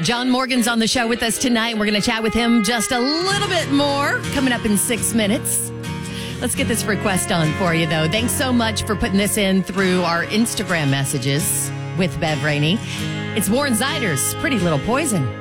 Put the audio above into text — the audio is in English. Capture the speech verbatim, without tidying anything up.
John Morgan's on the show with us tonight, and we're going to chat with him just a little bit more coming up in six minutes. Let's get this request on for you, though. Thanks so much for putting this in through our Instagram messages with Bev Rainey. It's Warren Ziders, Pretty Little Poison.